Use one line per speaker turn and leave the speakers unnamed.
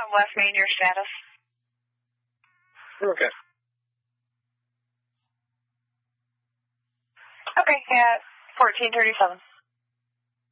West Main, your status.
Okay.
Okay, yeah, 1437.